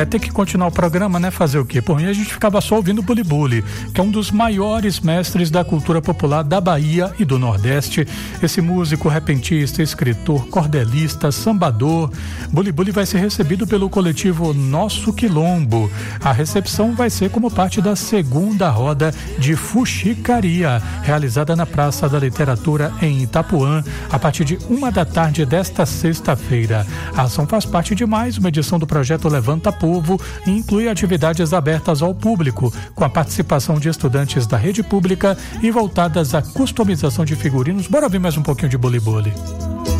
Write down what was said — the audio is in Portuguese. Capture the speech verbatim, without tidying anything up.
é ter que continuar o programa, né? Fazer o quê? Por mim a gente ficava só ouvindo Buli Buli, que é um dos maiores mestres da cultura popular da Bahia e do Nordeste. Esse músico, repentista, escritor, cordelista, sambador. Buli Buli vai ser recebido pelo coletivo Nosso Quilombo. A recepção vai ser como parte da segunda roda de Fuxicaria, realizada na Praça da Literatura em Itapuã, a partir de uma da tarde desta sexta-feira. A ação faz parte de mais uma edição do projeto Levanta Povo e inclui atividades abertas ao público, com a participação de estudantes da rede pública e voltadas à customização de figurinos. Bora ver mais um pouquinho de Buli Buli.